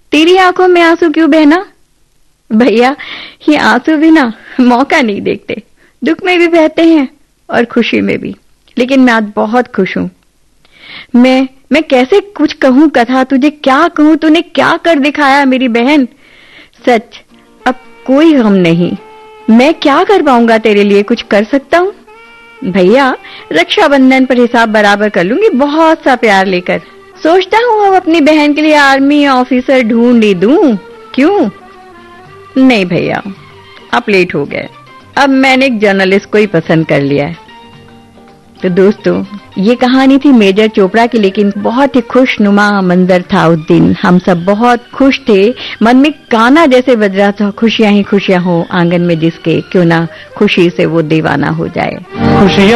तेरी आंखों में आंसू क्यों बहना? भैया, ये आंसू भी ना मौका नहीं देखते, दुख में भी बहते हैं और खुशी में भी। लेकिन मैं आज बहुत खुश हूं। मैं कैसे कुछ कहूं कथा, तुझे क्या कहूं, तूने क्या कर दिखाया मेरी बहन। सच, अब कोई गम नहीं। मैं क्या कर पाऊंगा तेरे लिए, कुछ कर सकता हूं? भैया, रक्षाबंधन पर हिसाब बराबर कर लूंगी, बहुत सा प्यार लेकर। सोचता हूं अब अपनी बहन के लिए आर्मी ऑफिसर ढूंढ ही दूं। क्यों? नहीं भैया, आप लेट हो गए। अब मैंने एक जर्नलिस्ट को ही पसंद कर लिया है। तो दोस्तों, ये कहानी थी मेजर चोपड़ा की, लेकिन बहुत ही खुशनुमा मंजर था उस दिन। हम सब बहुत खुश थे, मन में गाना जैसे बज रहा था, खुशियां ही खुशियां हो आंगन में जिसके, क्यों ना खुशी से वो दीवाना हो जाए। खुशियां